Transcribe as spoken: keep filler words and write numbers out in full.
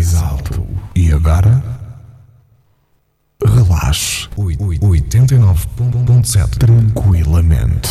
mais alto. E agora? Relaxe. oitenta e nove ponto sete. Tranquilamente.